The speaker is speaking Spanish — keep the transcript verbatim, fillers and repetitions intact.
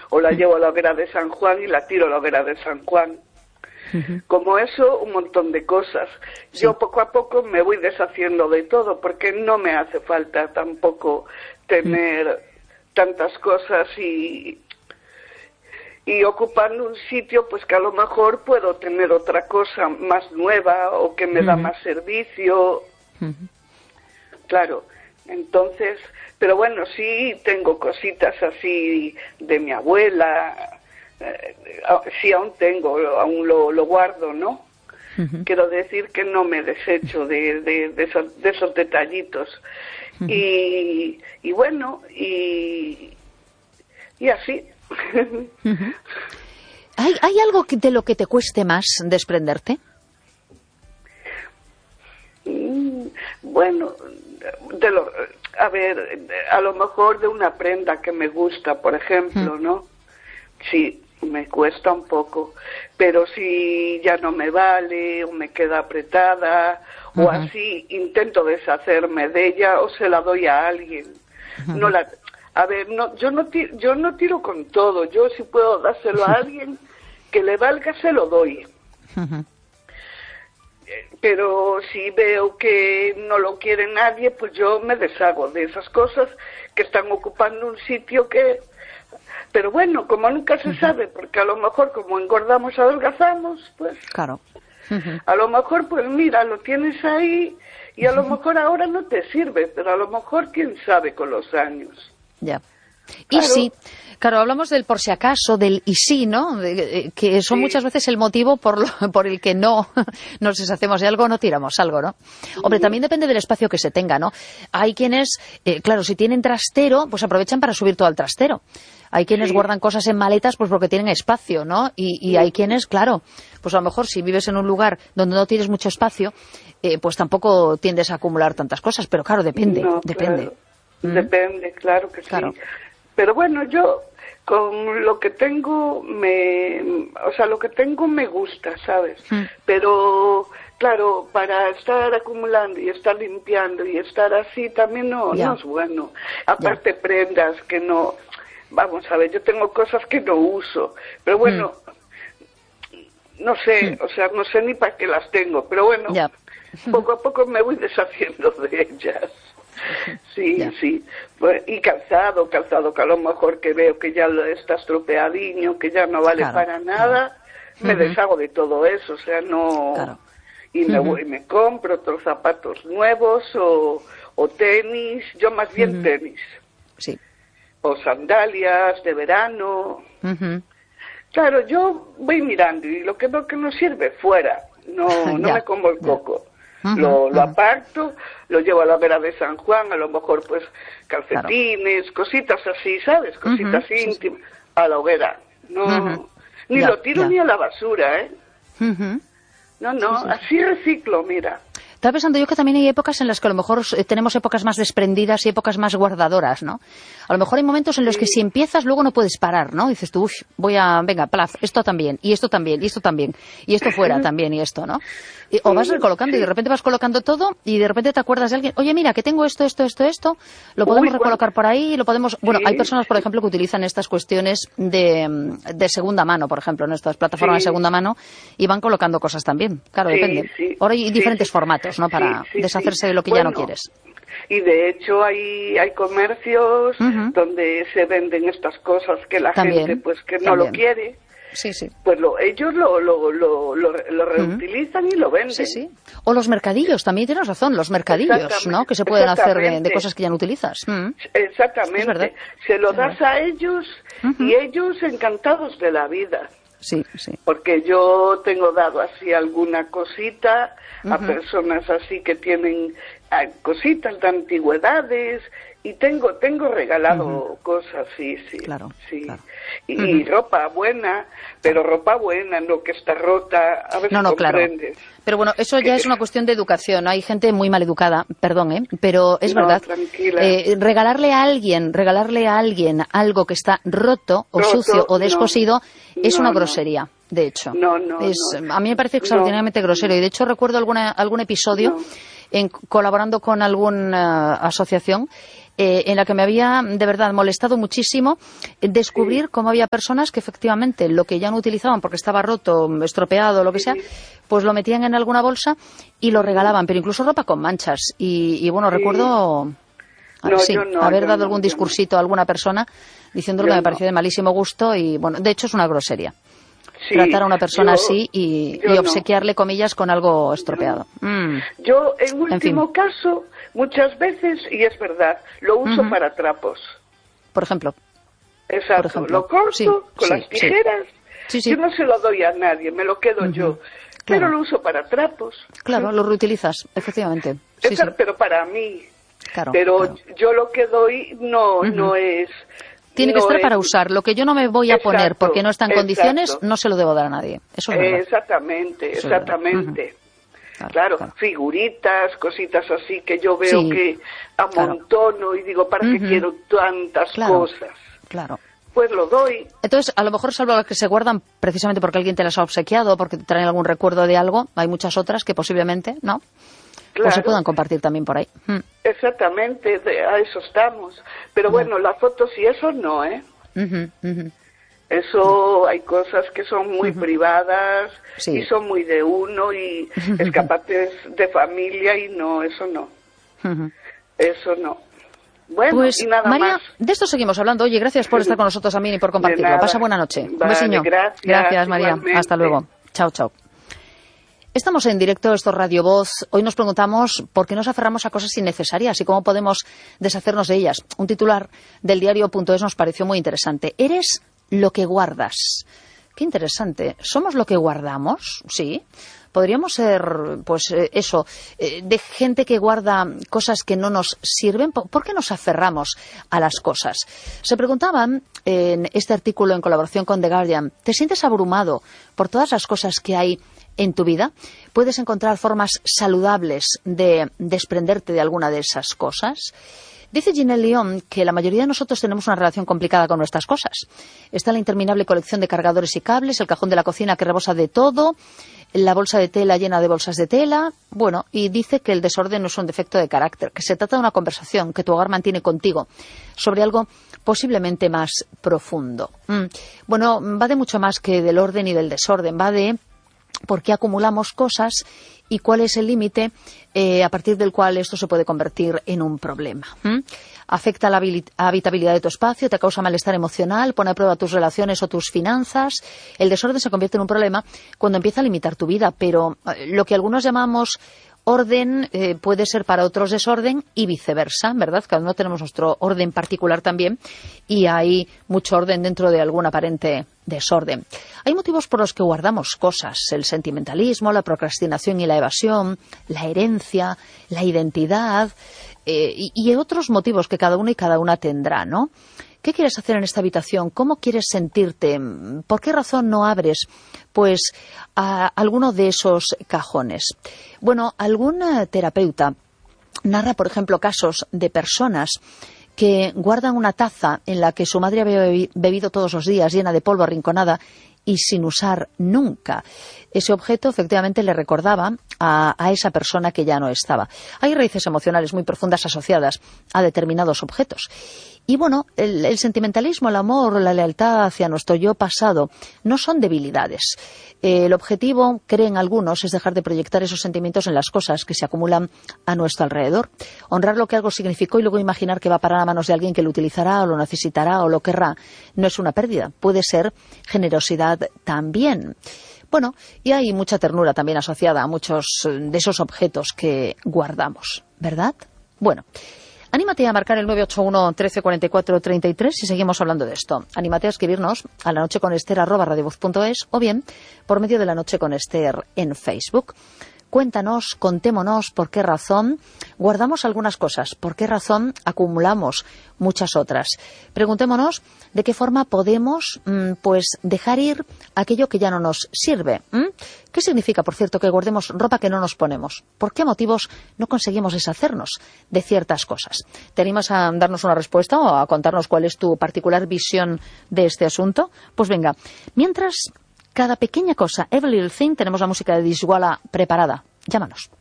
o la llevo a la hoguera de San Juan y la tiro a la hoguera de San Juan. Uh-huh. Como eso, un montón de cosas. Sí. Yo poco a poco me voy deshaciendo de todo, porque no me hace falta tampoco tener uh-huh. tantas cosas y, y ocupando un sitio, pues que a lo mejor puedo tener otra cosa más nueva o que me uh-huh. da más servicio. Uh-huh. Claro, entonces, pero bueno, sí tengo cositas así de mi abuela. Eh, sí, aún tengo, aún lo, lo guardo, ¿no? Uh-huh. Quiero decir que no me desecho de, de, de, esos, de esos detallitos. Uh-huh. Y, y bueno, y, y así. Uh-huh. ¿Hay, ¿Hay algo de lo que te cueste más desprenderte? Mm, bueno, de lo, a ver, a lo mejor de una prenda que me gusta, por ejemplo, uh-huh. ¿no? Sí, me cuesta un poco, pero si ya no me vale o me queda apretada uh-huh. o así, intento deshacerme de ella o se la doy a alguien. Uh-huh. No la, a ver, no, yo no tiro, yo no tiro con todo. Yo si puedo dárselo a alguien que le valga, se lo doy. Uh-huh. Pero si veo que no lo quiere nadie, pues yo me deshago de esas cosas que están ocupando un sitio que... Pero bueno, como nunca se uh-huh. sabe, porque a lo mejor como engordamos, adelgazamos, pues... Claro. Uh-huh. A lo mejor, pues mira, lo tienes ahí y a uh-huh. lo mejor ahora no te sirve, pero a lo mejor quién sabe con los años. Ya. Y claro. sí, claro, hablamos del por si acaso, del y sí, ¿no? De, que son sí. muchas veces el motivo por lo, por el que no nos deshacemos de algo, no tiramos algo, ¿no? Sí. Hombre, también depende del espacio que se tenga, ¿no? Hay quienes, eh, claro, si tienen trastero, pues aprovechan para subir todo al trastero. Hay quienes sí. guardan cosas en maletas pues porque tienen espacio, ¿no? Y, y sí. hay quienes, claro, pues a lo mejor si vives en un lugar donde no tienes mucho espacio, eh, pues tampoco tiendes a acumular tantas cosas, pero claro, depende, no, depende. Claro. ¿Mm? Depende, claro que claro. sí. Pero bueno, yo con lo que tengo, me, o sea, lo que tengo me gusta, ¿sabes? Mm. Pero, claro, para estar acumulando y estar limpiando y estar así también no, no es bueno. Aparte ya. Prendas que no... Vamos a ver, yo tengo cosas que no uso, pero bueno, mm. no sé, mm. o sea, no sé ni para qué las tengo, pero bueno, ya. poco a poco me voy deshaciendo de ellas. Sí, ya. sí. Y calzado, calzado que a lo mejor que veo que ya está estropeadiño, que ya no vale claro, para nada, claro. me uh-huh. deshago de todo eso, o sea, no... Claro. Y me uh-huh. voy, me compro otros zapatos nuevos o, o tenis, yo más bien uh-huh. tenis. Sí. O sandalias de verano. Uh-huh. Claro, yo voy mirando y lo que veo que no sirve, fuera. No, no me como el coco. Uh-huh, lo, uh-huh. lo aparto, lo llevo a la vera de San Juan, a lo mejor pues calcetines, claro. cositas así, ¿sabes? Cositas uh-huh, íntimas, sí, sí. a la hoguera. No, uh-huh. ni ya, lo tiro ya. ni a la basura, ¿eh? Uh-huh. No, no, sí, sí. así reciclo, mira. Estaba pensando yo que también hay épocas en las que a lo mejor tenemos épocas más desprendidas y épocas más guardadoras, ¿no? A lo mejor hay momentos en los sí. que si empiezas luego no puedes parar, ¿no? Dices tú, uff, voy a, venga, plaz, esto también, y esto también, y esto también, y esto fuera también, y esto, ¿no? Y, o vas recolocando sí. y de repente vas colocando todo y de repente te acuerdas de alguien, oye, mira, que tengo esto, esto, esto, esto, lo podemos Uy, recolocar bueno. por ahí, lo podemos... Bueno, sí. hay personas, por ejemplo, que utilizan estas cuestiones de, de segunda mano, por ejemplo, en estas plataformas sí. de segunda mano, y van colocando cosas también, claro, sí, depende. Sí. Ahora hay diferentes sí. formatos, ¿no? Para sí, sí, deshacerse sí. de lo que bueno, ya no quieres. Y de hecho hay hay comercios uh-huh. donde se venden estas cosas que la también, gente pues que no también. lo quiere. Sí, sí. Pues lo, ellos lo, lo, lo, lo, lo reutilizan uh-huh. y lo venden. Sí, sí. O los mercadillos, también tienes razón, los mercadillos, ¿no? Que se pueden hacer de, de cosas que ya no utilizas. Uh-huh. Exactamente. Se lo das a ellos uh-huh. y ellos encantados de la vida. Sí, sí. Porque yo tengo dado así alguna cosita uh-huh. a personas así que tienen cositas de antigüedades y tengo tengo regalado uh-huh. cosas, sí, sí. Claro, sí. claro. Y, uh-huh. y ropa buena, pero ropa buena, no que está rota, a ver no, si no, comprendes. Claro. Pero bueno, eso ya es una cuestión de educación. Hay gente muy mal educada, perdón, ¿eh? Pero es no, verdad. Tranquila. Eh, regalarle a alguien, regalarle a alguien algo que está roto o roto, sucio o descosido no, es no, una grosería. No. De hecho, no, no, es, no. a mí me parece extraordinariamente no. grosero y de hecho recuerdo alguna, algún episodio no. en, colaborando con alguna uh, asociación eh, en la que me había de verdad molestado muchísimo descubrir sí. cómo había personas que efectivamente lo que ya no utilizaban porque estaba roto, estropeado, lo que sea, pues lo metían en alguna bolsa y lo regalaban, pero incluso ropa con manchas. Y, y bueno, sí. recuerdo no, sí, no, haber dado no, algún discursito a alguna persona diciendo que me pareció de malísimo gusto y bueno, de hecho es una grosería. Sí, tratar a una persona yo, así y, y obsequiarle, no. comillas, con algo estropeado. Yo, mm. yo en último en fin. caso, muchas veces, y es verdad, lo uso uh-huh. para trapos. Por ejemplo. Exacto, Por ejemplo. lo corto sí, con sí, las tijeras, sí. Sí, yo no se lo doy a nadie, me lo quedo uh-huh. yo, pero claro. lo uso para trapos. Claro, ¿sí? lo reutilizas, efectivamente. Sí, Esa, sí. Pero para mí, claro, pero claro. yo lo que doy no, uh-huh. no es... Tiene que no estar es... para usar. Lo que yo no me voy a exacto, poner porque no está en exacto. condiciones, no se lo debo dar a nadie. Eso es verdad. Exactamente, Eso exactamente. Es claro, claro, claro, figuritas, cositas así que yo veo sí, que amontono claro. y digo, ¿para qué uh-huh. quiero tantas claro, cosas? Claro. Pues lo doy. Entonces, a lo mejor salvo las que se guardan precisamente porque alguien te las ha obsequiado, porque te traen algún recuerdo de algo, hay muchas otras que posiblemente, ¿no? Claro. Pues se puedan compartir también por ahí. Mm. Exactamente, de, a eso estamos. Pero uh-huh. bueno, las fotos y eso no, ¿eh? Uh-huh, uh-huh. Eso hay cosas que son muy uh-huh. privadas sí. y son muy de uno y escapates de familia y no, eso no. Uh-huh. Eso no. Bueno, pues, y nada María, más. De esto seguimos hablando. Oye, gracias por estar con nosotros también y por compartirlo. Pasa buena noche. Vale, Un besiño. Gracias, gracias María. Igualmente. Hasta luego. Chao, chao. Estamos en directo, esto es Radio Voz. Hoy nos preguntamos por qué nos aferramos a cosas innecesarias y cómo podemos deshacernos de ellas. Un titular del diario punto es nos pareció muy interesante. ¿Eres lo que guardas? Qué interesante. ¿Somos lo que guardamos? Sí. Podríamos ser, pues eh, eso, eh, de gente que guarda cosas que no nos sirven. ¿Por qué nos aferramos a las cosas? Se preguntaban en este artículo en colaboración con The Guardian, ¿te sientes abrumado por todas las cosas que hay en tu vida? ¿Puedes encontrar formas saludables de desprenderte de alguna de esas cosas? Dice Ginelle León que la mayoría de nosotros tenemos una relación complicada con nuestras cosas. Está la interminable colección de cargadores y cables, el cajón de la cocina que rebosa de todo, la bolsa de tela llena de bolsas de tela. Bueno, y dice que el desorden no es un defecto de carácter, que se trata de una conversación que tu hogar mantiene contigo sobre algo posiblemente más profundo. Mm. Bueno, va de mucho más que del orden y del desorden, va de por qué acumulamos cosas y cuál es el límite eh, a partir del cual esto se puede convertir en un problema. ¿Mm? Afecta la habitabilidad de tu espacio, te causa malestar emocional, pone a prueba tus relaciones o tus finanzas. El desorden se convierte en un problema cuando empieza a limitar tu vida, pero eh, lo que algunos llamamos orden eh, puede ser para otros desorden y viceversa, ¿verdad? Cada uno tenemos nuestro orden particular también y hay mucho orden dentro de algún aparente desorden. Hay motivos por los que guardamos cosas: el sentimentalismo, la procrastinación y la evasión, la herencia, la identidad eh, y, y otros motivos que cada uno y cada una tendrá, ¿no? ¿Qué quieres hacer en esta habitación? ¿Cómo quieres sentirte? ¿Por qué razón no abres, pues, a alguno de esos cajones? Bueno, algún terapeuta narra, por ejemplo, casos de personas que guardan una taza en la que su madre había bebido todos los días, llena de polvo, arrinconada y sin usar nunca. Ese objeto efectivamente le recordaba a, a esa persona que ya no estaba. Hay raíces emocionales muy profundas asociadas a determinados objetos. Y bueno, el, el sentimentalismo, el amor, la lealtad hacia nuestro yo pasado no son debilidades. Eh, el objetivo, creen algunos, es dejar de proyectar esos sentimientos en las cosas que se acumulan a nuestro alrededor. Honrar lo que algo significó y luego imaginar que va a parar a manos de alguien que lo utilizará o lo necesitará o lo querrá no es una pérdida. Puede ser generosidad también. Bueno, y hay mucha ternura también asociada a muchos de esos objetos que guardamos, ¿verdad? Bueno, anímate a marcar el nueve ocho uno, trece, cuarenta y cuatro, treinta y tres y seguimos hablando de esto. Anímate a escribirnos a la noche con Ester arroba radiovoz punto es o bien por medio de La Noche con Ester en Facebook. Cuéntanos, contémonos por qué razón guardamos algunas cosas, por qué razón acumulamos muchas otras. Preguntémonos de qué forma podemos mmm, pues dejar ir aquello que ya no nos sirve. ¿Mm? ¿Qué significa, por cierto, que guardemos ropa que no nos ponemos? ¿Por qué motivos no conseguimos deshacernos de ciertas cosas? ¿Te animas a darnos una respuesta o a contarnos cuál es tu particular visión de este asunto? Pues venga, mientras... Cada pequeña cosa, every little thing, tenemos la música de Dishwalla preparada. Llámanos.